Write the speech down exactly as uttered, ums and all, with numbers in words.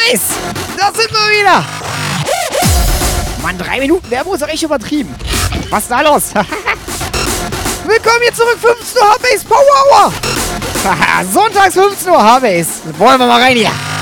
Harveys! Da sind wir wieder! Mann, drei Minuten Werbung ist doch echt übertrieben. Was ist da los? Willkommen hier zurück, fünfzehn Uhr Harveys Power Hour! Sonntags fünfzehn Uhr Harveys. Wollen wir mal rein hier.